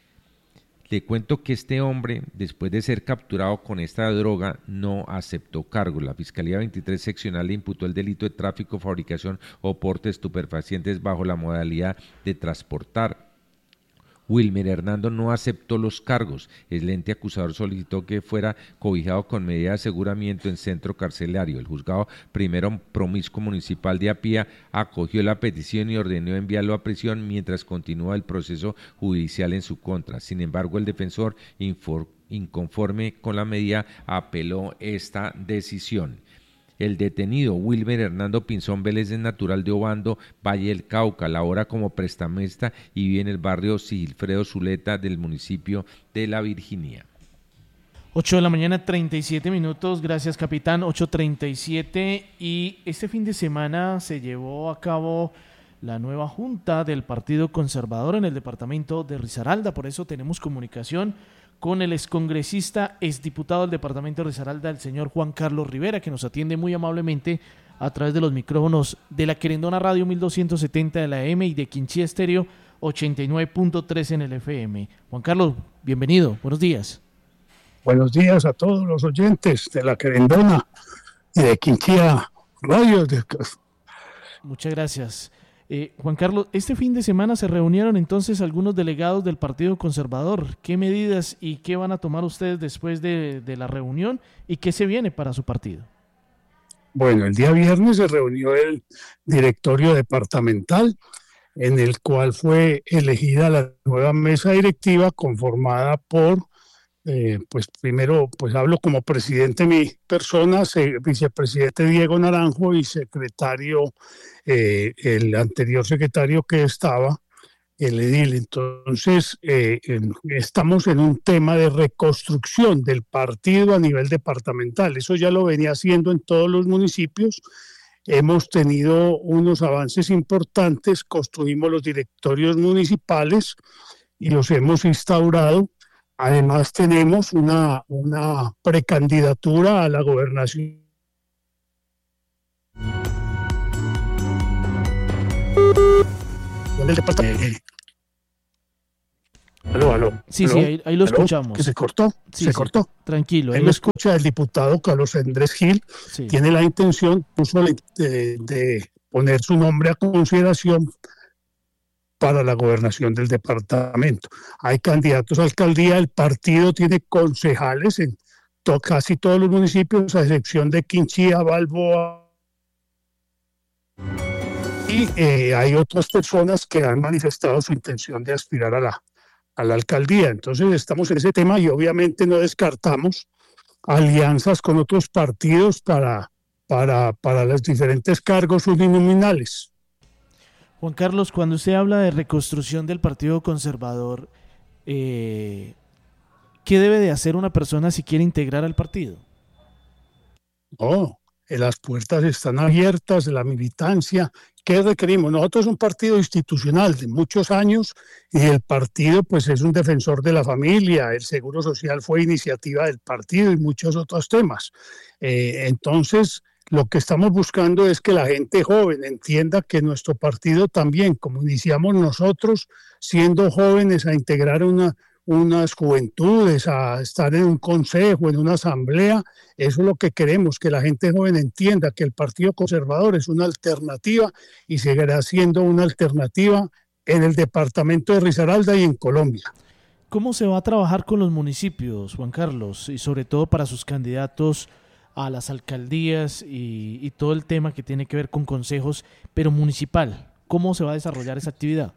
Le cuento que este hombre, después de ser capturado con esta droga, no aceptó cargo. La Fiscalía veintitrés Seccional le imputó el delito de tráfico, fabricación o porte de estupefacientes bajo la modalidad de transportar. Wilmer Hernando no aceptó los cargos. El ente acusador solicitó que fuera cobijado con medida de aseguramiento en centro carcelario. El juzgado primero promiscuo municipal de Apía acogió la petición y ordenó enviarlo a prisión mientras continúa el proceso judicial en su contra. Sin embargo, el defensor, inconforme con la medida, apeló esta decisión. El detenido Wilmer Hernando Pinzón Vélez es natural de Obando, Valle del Cauca, labora como prestamista y vive en el barrio Sigilfredo Zuleta del municipio de La Virginia. ocho de la mañana, treinta y siete minutos, gracias capitán, ocho treinta y siete, y este fin de semana se llevó a cabo la nueva junta del Partido Conservador en el departamento de Risaralda, por eso tenemos comunicación con el excongresista, exdiputado del departamento de Risaralda, el señor Juan Carlos Rivera, que nos atiende muy amablemente a través de los micrófonos de la Querendona Radio mil doscientos setenta de la A M y de Quinchía Estéreo ochenta y nueve punto tres en el F M. Juan Carlos, bienvenido, buenos días. Buenos días a todos los oyentes de la Querendona y de Quinchía Radio. Muchas gracias. Eh, Juan Carlos, este fin de semana se reunieron entonces algunos delegados del Partido Conservador. ¿Qué medidas y qué van a tomar ustedes después de, de la reunión y qué se viene para su partido? Bueno, el día viernes se reunió el directorio departamental, en el cual fue elegida la nueva mesa directiva conformada por, eh, pues primero, pues hablo como presidente mi persona, se, vicepresidente Diego Naranjo y secretario, eh, el anterior secretario que estaba, el edil. Entonces, eh, en, estamos en un tema de reconstrucción del partido a nivel departamental. Eso ya lo venía haciendo en todos los municipios. Hemos tenido unos avances importantes, construimos los directorios municipales y los hemos instaurado. Además, tenemos una, una precandidatura a la gobernación. Del departamento. Aló, aló. Sí, aló, sí, ahí, ahí lo aló, escuchamos. Que se cortó, Sí, se sí, cortó. Tranquilo. Él lo escucha, el diputado Carlos Andrés Gil Sí. tiene la intención puso de, de, de poner su nombre a consideración para la gobernación del departamento. Hay candidatos a alcaldía, el partido tiene concejales en to, casi todos los municipios, a excepción de Quinchía, Balboa. Y eh, hay otras personas que han manifestado su intención de aspirar a la, a la alcaldía. Entonces estamos en ese tema y obviamente no descartamos alianzas con otros partidos para, para, para los diferentes cargos uninominales. Juan Carlos, cuando usted habla de reconstrucción del Partido Conservador, eh, ¿qué debe de hacer una persona si quiere integrar al partido? Oh, las puertas están abiertas, la militancia. ¿Qué requerimos? Nosotros somos un partido institucional de muchos años y el partido pues es un defensor de la familia, el seguro social fue iniciativa del partido y muchos otros temas. Eh, entonces, lo que estamos buscando es que la gente joven entienda que nuestro partido también, como iniciamos nosotros, siendo jóvenes a integrar una unas juventudes, a estar en un consejo, en una asamblea, eso es lo que queremos, que la gente joven entienda que el Partido Conservador es una alternativa y seguirá siendo una alternativa en el departamento de Risaralda y en Colombia. ¿Cómo se va a trabajar con los municipios, Juan Carlos, y sobre todo para sus candidatos a las alcaldías y, y todo el tema que tiene que ver con consejos, pero municipal? ¿Cómo se va a desarrollar esa actividad?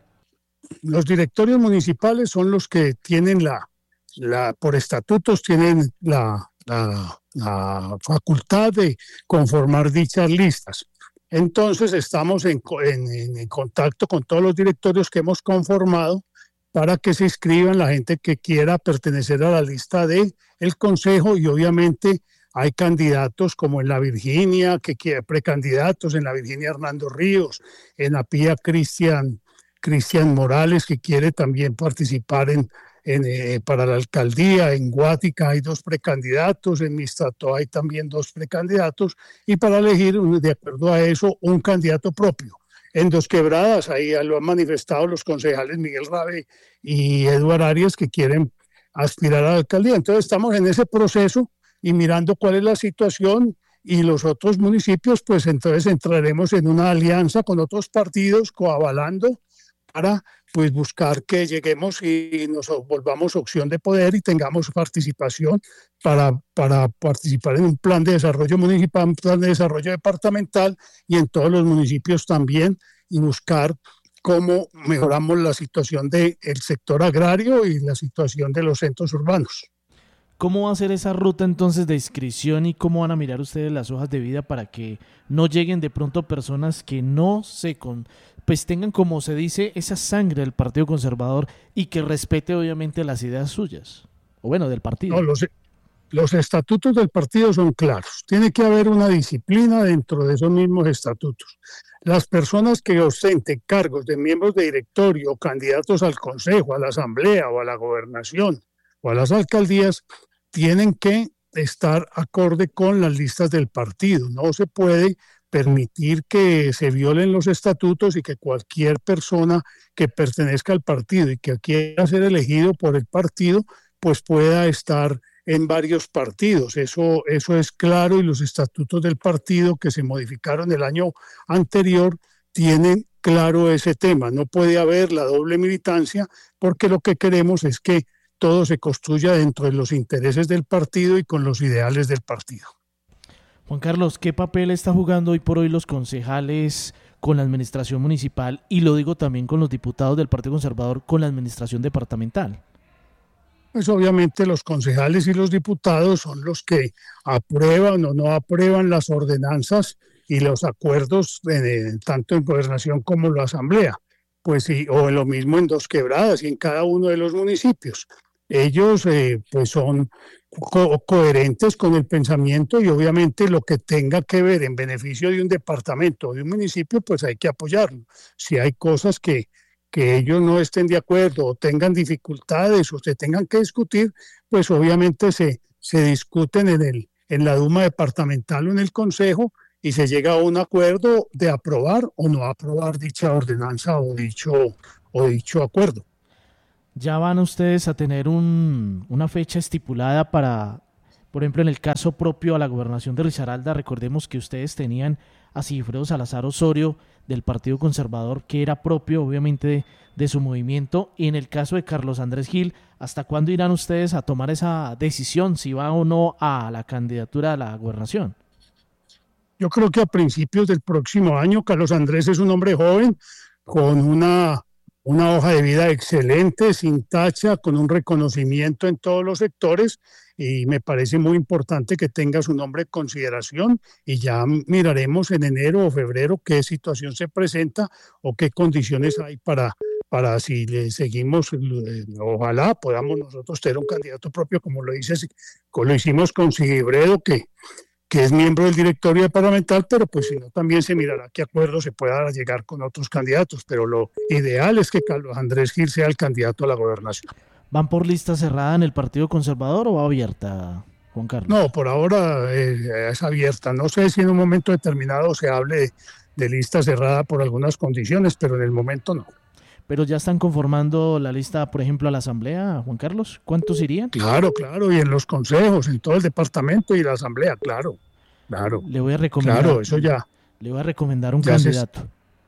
Los directorios municipales son los que tienen la, la por estatutos, tienen la, la, la facultad de conformar dichas listas. Entonces estamos en, en, en contacto con todos los directorios que hemos conformado para que se inscriban la gente que quiera pertenecer a la lista del consejo y obviamente hay candidatos como en la Virginia, que quiere, precandidatos en la Virginia Hernando Ríos, en la Pía Cristian Cristian Morales, que quiere también participar en, en, eh, para la alcaldía. En Guática hay dos precandidatos, en Mistato hay también dos precandidatos, y para elegir, de acuerdo a eso, un candidato propio. En Dos Quebradas, ahí lo han manifestado los concejales Miguel Rabe y Eduardo Arias, que quieren aspirar a la alcaldía. Entonces estamos en ese proceso y mirando cuál es la situación, y los otros municipios, pues entonces entraremos en una alianza con otros partidos, coavalando, para pues buscar que lleguemos y nos volvamos opción de poder y tengamos participación para, para participar en un plan de desarrollo municipal, un plan de desarrollo departamental y en todos los municipios también, y buscar cómo mejoramos la situación del sector agrario y la situación de los centros urbanos. ¿Cómo va a ser esa ruta entonces de inscripción y cómo van a mirar ustedes las hojas de vida para que no lleguen de pronto personas que no se con, pues tengan, como se dice, esa sangre del Partido Conservador y que respete obviamente las ideas suyas, o bueno, del partido? No, los, los estatutos del partido son claros. Tiene que haber una disciplina dentro de esos mismos estatutos. Las personas que ostenten cargos de miembros de directorio o candidatos al consejo, a la asamblea o a la gobernación o a las alcaldías, tienen que estar acorde con las listas del partido. No se puede permitir que se violen los estatutos y que cualquier persona que pertenezca al partido y que quiera ser elegido por el partido, pues pueda estar en varios partidos. Eso, eso es claro, y los estatutos del partido que se modificaron el año anterior tienen claro ese tema. No puede haber la doble militancia, porque lo que queremos es que todo se construya dentro de los intereses del partido y con los ideales del partido. Juan Carlos, ¿qué papel está jugando hoy por hoy los concejales con la administración municipal, y lo digo también con los diputados del Partido Conservador con la administración departamental? Pues obviamente los concejales y los diputados son los que aprueban o no aprueban las ordenanzas y los acuerdos de, de, tanto en gobernación como en la asamblea. pues y, o lo mismo en Dos Quebradas y en cada uno de los municipios. Ellos eh, pues son co- coherentes con el pensamiento y obviamente lo que tenga que ver en beneficio de un departamento o de un municipio, pues hay que apoyarlo. Si hay cosas que, que ellos no estén de acuerdo o tengan dificultades o se tengan que discutir, pues obviamente se, se discuten en, el, en la Duma departamental o en el Consejo y se llega a un acuerdo de aprobar o no aprobar dicha ordenanza o dicho, o dicho acuerdo. ¿Ya van ustedes a tener un, una fecha estipulada para, por ejemplo, en el caso propio a la gobernación de Risaralda? Recordemos que ustedes tenían a Sigifredo Salazar Osorio del Partido Conservador, que era propio obviamente de, de su movimiento, y en el caso de Carlos Andrés Gil, ¿hasta cuándo irán ustedes a tomar esa decisión, si va o no a la candidatura a la gobernación? Yo creo que a principios del próximo año. Carlos Andrés es un hombre joven, con una, una hoja de vida excelente, sin tacha, con un reconocimiento en todos los sectores, y me parece muy importante que tenga su nombre en consideración, y ya miraremos en enero o febrero qué situación se presenta o qué condiciones hay para, para si le seguimos, ojalá podamos nosotros tener un candidato propio, como lo, dice, como lo hicimos con Sigifredo, que que es miembro del directorio departamental, pero pues si no también se mirará qué acuerdo se pueda llegar con otros candidatos, pero lo ideal es que Carlos Andrés Gil sea el candidato a la gobernación. ¿Van por lista cerrada en el Partido Conservador o va abierta, Juan Carlos? No, por ahora eh, es abierta. No sé si en un momento determinado se hable de, de lista cerrada por algunas condiciones, pero en el momento no. Pero ya están conformando la lista, por ejemplo, a la asamblea, Juan Carlos. ¿Cuántos irían? Claro, claro, y en los consejos, en todo el departamento y la asamblea, claro, claro. Le voy a recomendar. Claro, eso ya. Le voy a recomendar un ya candidato.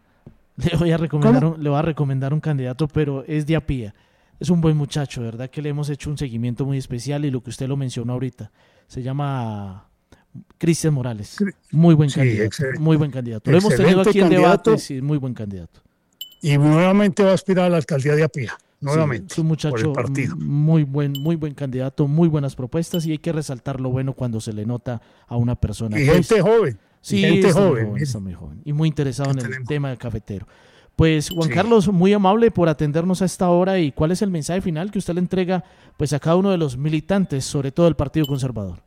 Se... Le voy a recomendar, un, le voy a recomendar un candidato, pero es de Apía. Es un buen muchacho, ¿verdad? Que le hemos hecho un seguimiento muy especial y lo que usted lo mencionó ahorita. Se llama Cristian Morales. Muy buen sí, candidato. Excelente. Muy buen candidato. Lo hemos tenido aquí en debate, sí, muy buen candidato. Y nuevamente va a aspirar a la alcaldía de Apía, nuevamente, sí, es un muchacho muy buen, muy buen candidato, muy buenas propuestas, y hay que resaltar lo bueno cuando se le nota a una persona. Y gente es, joven, sí, y gente está joven, joven, está muy joven, y muy interesado en el tenemos? tema del cafetero. Pues Juan sí. Carlos, muy amable por atendernos a esta hora, y ¿cuál es el mensaje final que usted le entrega pues a cada uno de los militantes, sobre todo del Partido Conservador?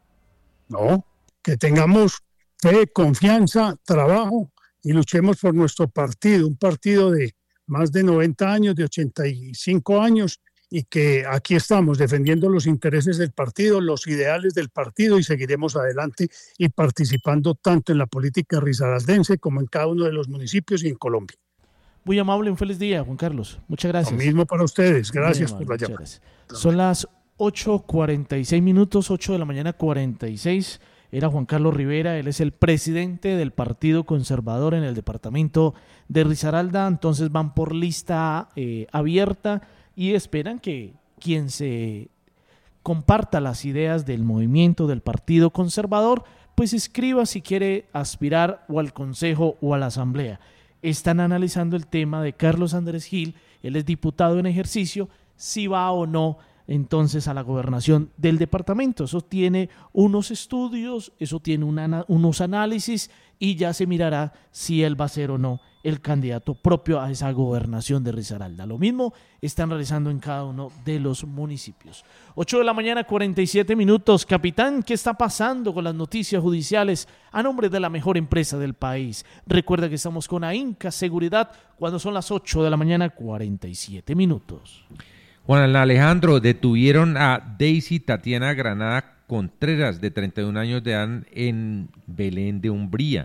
No, que tengamos fe, confianza, trabajo, y luchemos por nuestro partido, un partido de más de noventa años, de ochenta y cinco años, y que aquí estamos defendiendo los intereses del partido, los ideales del partido, y seguiremos adelante y participando tanto en la política risaraldense como en cada uno de los municipios y en Colombia. Muy amable, un feliz día, Juan Carlos. Muchas gracias. Lo mismo para ustedes. Gracias amable, por la llamada. Son las ocho cuarenta y seis minutos, ocho de la mañana cuarenta y seis. Era Juan Carlos Rivera, él es el presidente del Partido Conservador en el departamento de Risaralda. Entonces van por lista eh, abierta y esperan que quien se comparta las ideas del movimiento del Partido Conservador, pues escriba si quiere aspirar o al Consejo o a la Asamblea. Están analizando el tema de Carlos Andrés Gil, él es diputado en ejercicio, si va o no entonces a la gobernación del departamento. Eso tiene unos estudios, eso tiene una, unos análisis, y ya se mirará si él va a ser o no el candidato propio a esa gobernación de Risaralda. Lo mismo están realizando en cada uno de los municipios. ocho de la mañana cuarenta y siete minutos. Capitán, ¿qué está pasando con las noticias judiciales a nombre de la mejor empresa del país? Recuerda que estamos con AINCA Seguridad cuando son las ocho de la mañana cuarenta y siete minutos. Juan Alejandro, detuvieron a Daisy Tatiana Granada Contreras, de treinta y un años de edad, en Belén de Umbría.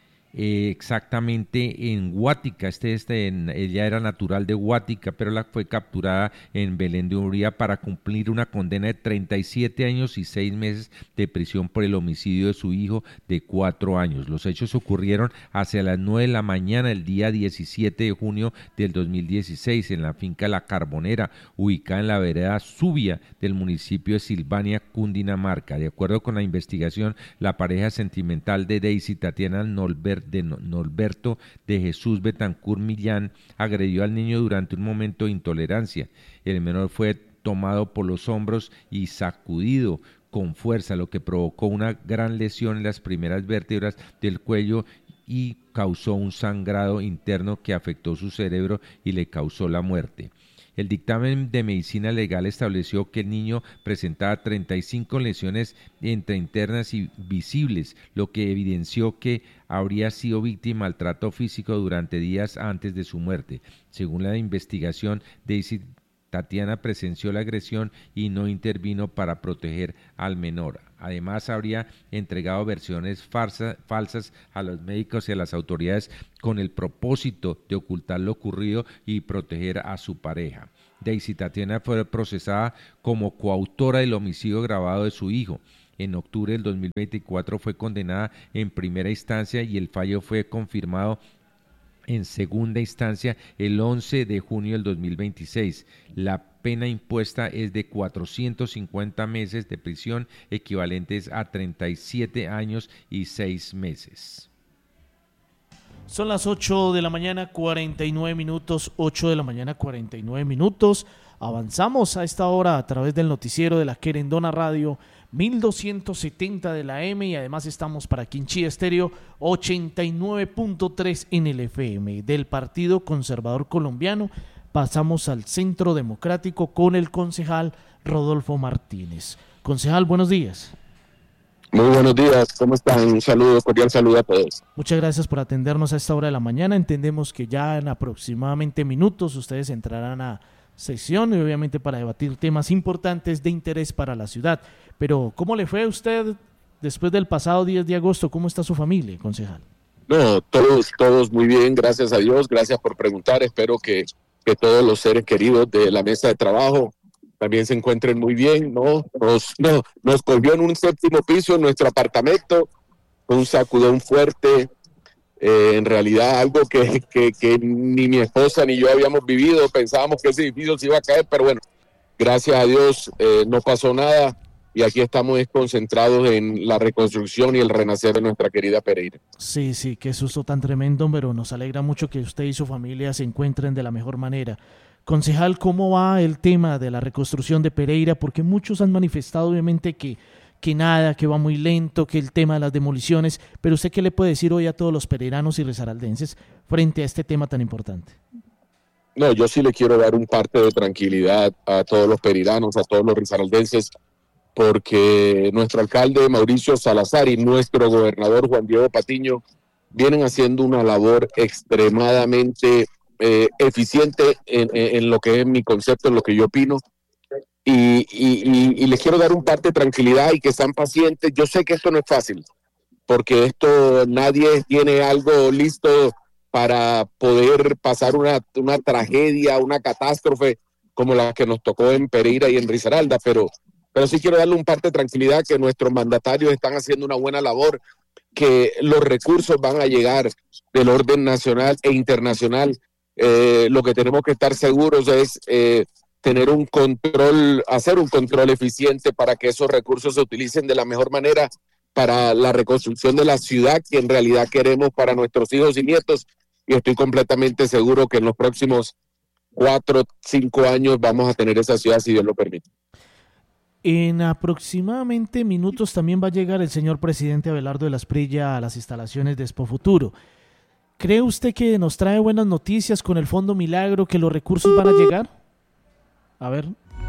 eh, exactamente en Guática. Este, este, en, ella era natural de Guática, pero la fue capturada en Belén de Umbría para cumplir una condena de treinta y siete años y seis meses de prisión por el homicidio de su hijo de cuatro años. Los hechos ocurrieron hacia las nueve de la mañana el día diecisiete de junio del dos mil dieciséis en la finca La Carbonera, ubicada en la vereda Subia del municipio de Silvania, Cundinamarca. De acuerdo con la investigación, la pareja sentimental de Daisy Tatiana Nolbert, de Norberto de Jesús Betancur Millán agredió al niño durante un momento de intolerancia. El menor fue tomado por los hombros y sacudido con fuerza, lo que provocó una gran lesión en las primeras vértebras del cuello y causó un sangrado interno que afectó su cerebro y le causó la muerte. El dictamen de medicina legal estableció que el niño presentaba treinta y cinco lesiones entre internas y visibles, lo que evidenció que habría sido víctima de maltrato físico durante días antes de su muerte. Según la investigación, Daisy Tatiana presenció la agresión y no intervino para proteger al menor. Además, habría entregado versiones farsa, falsas a los médicos y a las autoridades con el propósito de ocultar lo ocurrido y proteger a su pareja. Daisy Tatiana fue procesada como coautora del homicidio agravado de su hijo. En octubre del dos mil veinticuatro fue condenada en primera instancia y el fallo fue confirmado en segunda instancia el once de junio del dos mil veintiséis. La pena impuesta es de cuatrocientos cincuenta meses de prisión, equivalentes a treinta y siete años y seis meses. Son las ocho de la mañana, cuarenta y nueve minutos, ocho de la mañana, cuarenta y nueve minutos. Avanzamos a esta hora a través del noticiero de la Querendona Radio, mil doscientos setenta de la M, y además estamos para Quinchía Estéreo ochenta y nueve punto tres en el F M. Del Partido Conservador Colombiano pasamos al Centro Democrático con el concejal Rodolfo Martínez. Concejal, buenos días. Muy buenos días, ¿cómo están? Un saludo, cordial saludo a todos. Muchas gracias por atendernos a esta hora de la mañana. Entendemos que ya en aproximadamente minutos ustedes entrarán a sesión y obviamente para debatir temas importantes de interés para la ciudad. Pero, ¿cómo le fue a usted después del pasado diez de agosto? ¿Cómo está su familia, concejal? No, todos, todos muy bien, gracias a Dios, gracias por preguntar. Espero que, que todos los seres queridos de la mesa de trabajo también se encuentren muy bien, ¿no? Nos, no, nos cogió en un séptimo piso en nuestro apartamento, un sacudón fuerte, eh, en realidad algo que, que, que ni mi esposa ni yo habíamos vivido. Pensábamos que ese edificio se iba a caer, pero bueno, gracias a Dios eh, no pasó nada y aquí estamos concentrados en la reconstrucción y el renacer de nuestra querida Pereira. Sí, sí, qué susto tan tremendo, pero nos alegra mucho que usted y su familia se encuentren de la mejor manera. Concejal, ¿cómo va el tema de la reconstrucción de Pereira? Porque muchos han manifestado obviamente que, que nada, que va muy lento, que el tema de las demoliciones, pero ¿usted qué le puede decir hoy a todos los pereiranos y risaraldenses frente a este tema tan importante? No, yo sí le quiero dar un parte de tranquilidad a todos los pereiranos, a todos los risaraldenses, porque nuestro alcalde Mauricio Salazar y nuestro gobernador Juan Diego Patiño vienen haciendo una labor extremadamente Eh, eficiente en, en lo que es mi concepto, en lo que yo opino, y, y, y, y les quiero dar un parte de tranquilidad y que sean pacientes. Yo sé que esto no es fácil, porque esto nadie tiene algo listo para poder pasar una, una tragedia, una catástrofe como la que nos tocó en Pereira y en Risaralda, pero, pero sí quiero darle un parte de tranquilidad, que nuestros mandatarios están haciendo una buena labor, que los recursos van a llegar del orden nacional e internacional. Eh, lo que tenemos que estar seguros es eh, tener un control, hacer un control eficiente para que esos recursos se utilicen de la mejor manera para la reconstrucción de la ciudad que en realidad queremos para nuestros hijos y nietos, y estoy completamente seguro que en los próximos cuatro, cinco años vamos a tener esa ciudad si Dios lo permite. En aproximadamente minutos también va a llegar el señor presidente Abelardo de la Espriella a las instalaciones de Expo Futuro. ¿Cree usted que nos trae buenas noticias con el Fondo Milagro, que los recursos van a llegar? A ver.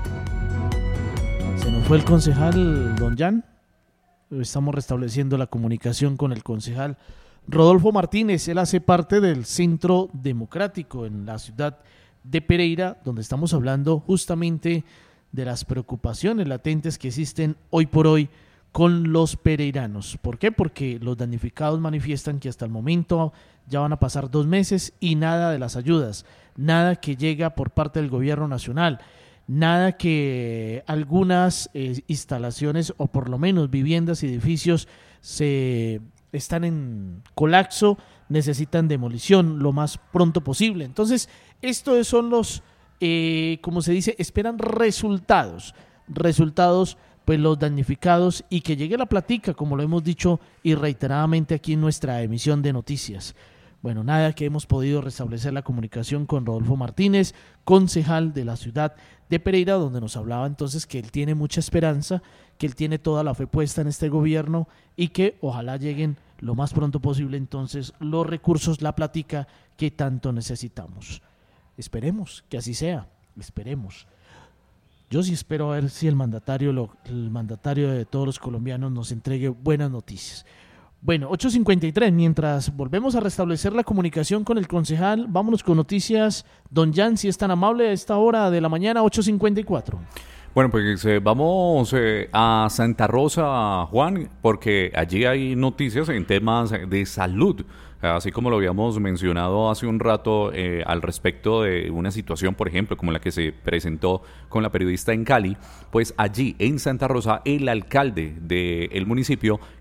¿Se nos fue el concejal don Jan? Estamos restableciendo la comunicación con el concejal Rodolfo Martínez. Él hace parte del Centro Democrático en la ciudad de Pereira, donde estamos hablando justamente de las preocupaciones latentes que existen hoy por hoy con los pereiranos. ¿Por qué? Porque los damnificados manifiestan que hasta el momento ya van a pasar dos meses y nada de las ayudas, nada que llega por parte del gobierno nacional, nada que algunas eh, instalaciones o por lo menos viviendas y edificios se están en colapso, necesitan demolición lo más pronto posible. Entonces, estos son los, eh, como se dice, esperan resultados, resultados pues los damnificados, y que llegue la platica, como lo hemos dicho y reiteradamente aquí en nuestra emisión de noticias. Bueno, nada, que hemos podido restablecer la comunicación con Rodolfo Martínez, concejal de la ciudad de Pereira, donde nos hablaba entonces que él tiene mucha esperanza, que él tiene toda la fe puesta en este gobierno y que ojalá lleguen lo más pronto posible entonces los recursos, la platica que tanto necesitamos. Esperemos que así sea, esperemos. Yo sí espero a ver si el mandatario, lo, el mandatario de todos los colombianos nos entregue buenas noticias. Bueno, ocho cincuenta y tres, mientras volvemos a restablecer la comunicación con el concejal, vámonos con noticias. Don Jan, si es tan amable, a esta hora de la mañana, ocho cincuenta y cuatro. Bueno, pues eh, vamos eh, a Santa Rosa, Juan, porque allí hay noticias en temas de salud. Así como lo habíamos mencionado hace un rato eh, al respecto de una situación, por ejemplo, como la que se presentó con la periodista en Cali, pues allí en Santa Rosa el alcalde del municipio